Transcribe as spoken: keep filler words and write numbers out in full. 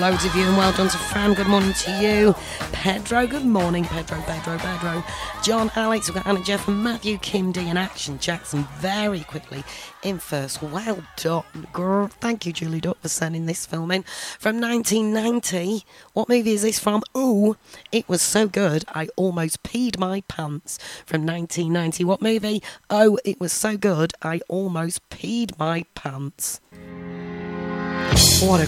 loads of you, and well done to Fran. Good morning to you. Pedro, good morning. Pedro, Pedro, Pedro. John, Alex, we've got Anna, Jeff, and Matthew, Kim D, and Action Jackson very quickly in first. Well done, girl. Thank you, Julie Duck, for sending this film in. From nineteen ninety. What movie is this from? Ooh, it was so good, I almost peed my pants. From nineteen ninety. What movie? Oh, it was so good, I almost peed my pants. What a